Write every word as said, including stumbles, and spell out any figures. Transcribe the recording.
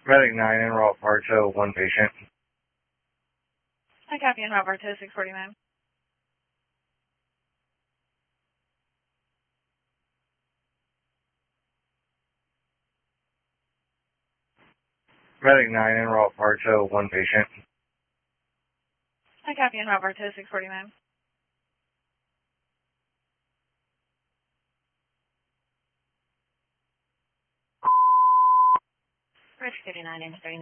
Medic nine in Roberto, one patient. Hi, copy in Roberto, six forty-nine. Medic nine in Roberto, one patient. Hi, copy in Roberto, six forty-nine. Bridge thirty-nine in thirty-nine.